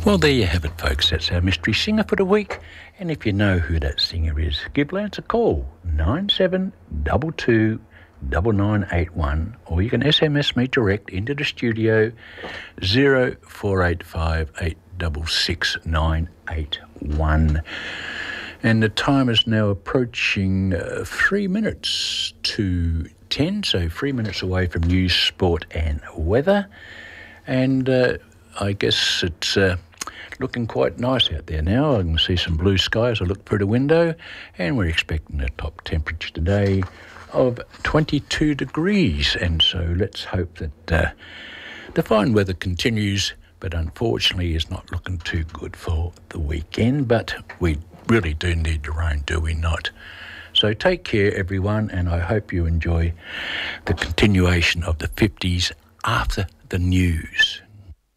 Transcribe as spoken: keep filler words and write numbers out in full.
Well, there you have it, folks. That's our mystery singer for the week. And if you know who that singer is, give Lance a call, nine seven two two, nine nine eight one, or you can S M S me direct into the studio, zero four eight five eight six six nine eight one. And the time is now approaching uh, three minutes to ten, so three minutes away from news, sport and weather. And uh, I guess it's uh, looking quite nice out there now. I can see some blue sky as I look through the window, and we're expecting a top temperature today of twenty-two degrees. And so let's hope that uh, the fine weather continues, but unfortunately is not looking too good for the weekend. But we really do need the rain, do we not? So take care, everyone, and I hope you enjoy the continuation of the fifties after the news.